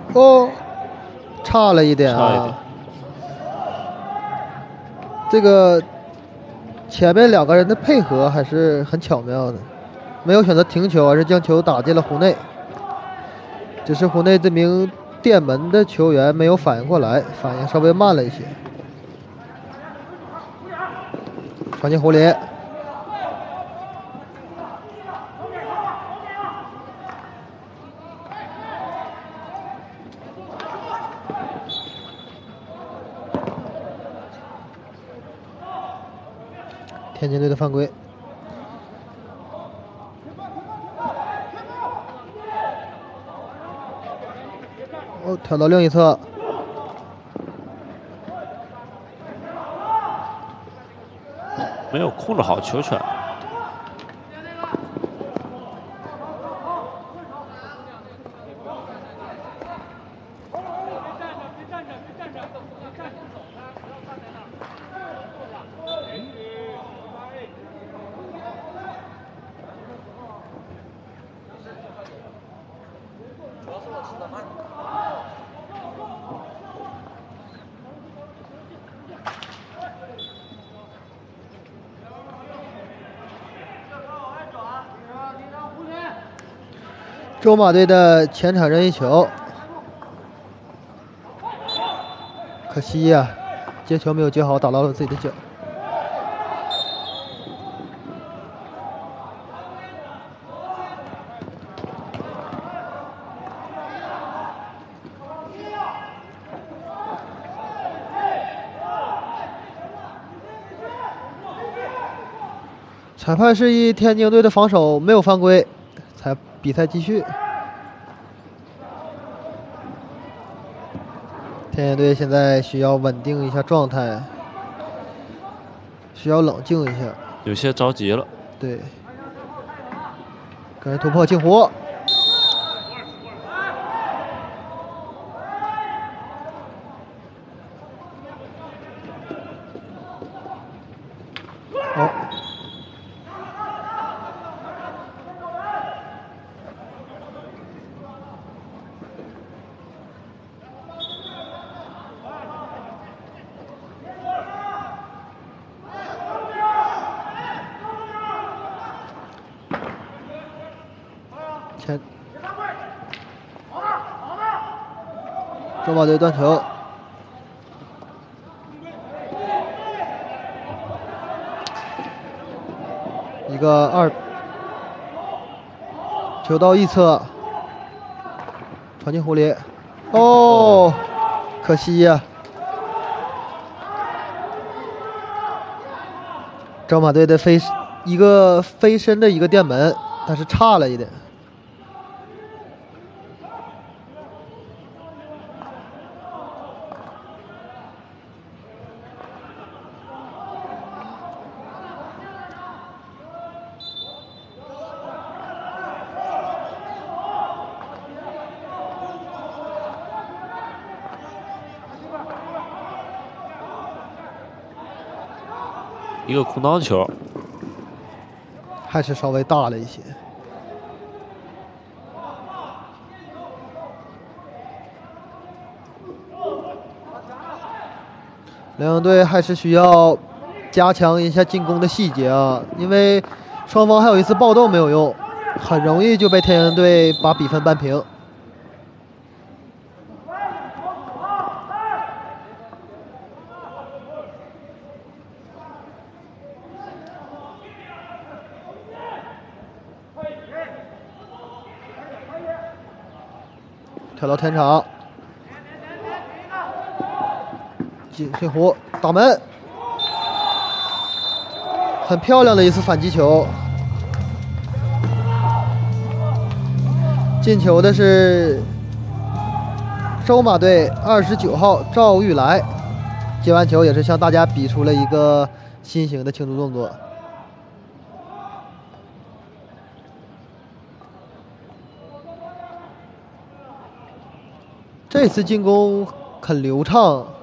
哦，差了一点啊。这个前面2个人的配合还是很巧妙的，没有选择停球，而是将球打进了湖内。只是湖内这名垫门的球员没有反应过来，反应稍微慢了一些。传进胡林，天津队的犯规。哦，跳到另一侧。 没有控制好球权。 州马队的前场任意球，可惜呀，接球没有接好，打到了自己的脚。裁判示意天津队的防守没有犯规，比赛继续。天津队现在需要稳定一下状态，需要冷静一下， 有些着急了。 对，个人突破进湖。好。中马队断球，一个2，球到一侧，传进湖里，哦，可惜呀。中马队的一个飞身的一个垫门，但是差了一点。 一个空当球， 还是稍微大了一些。两队还是需要加强一下进攻的细节啊，因为双方还有一次暴动没有用，很容易就被天津队把比分扳平。跳到天场，进湖打门，很漂亮的一次反击球。进球的是州马队29号赵玉来，接完球也是向大家比出了一个新型的庆祝动作。这次进攻很流畅，